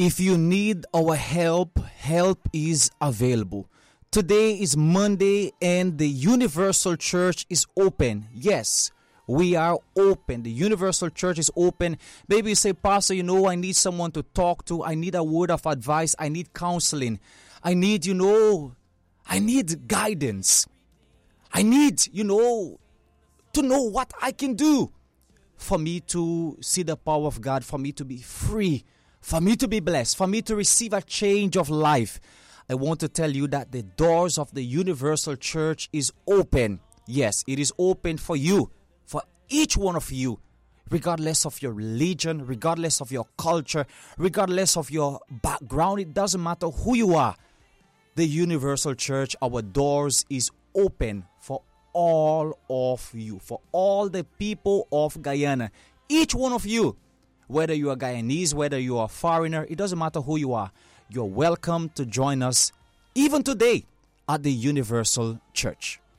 If you need our help, help is available. Today is Monday and the Universal Church is open. Yes, we are open. The Universal Church is open. Maybe you say, Pastor, I need someone to talk to. I need a word of advice. I need counseling. I need guidance. I need, to know what I can do for me to see the power of God, for me to be free, for me to be blessed, for me to receive a change of life. I want to tell you that the doors of the Universal Church is open. Yes, it is open for you, for each one of you, regardless of your religion, regardless of your culture, regardless of your background. It doesn't matter who you are. The Universal Church, our doors is open for all of you, for all the people of Guyana. Each one of you, whether you are Guyanese, whether you are a foreigner, it doesn't matter who you are. You're welcome to join us even today at the Universal Church.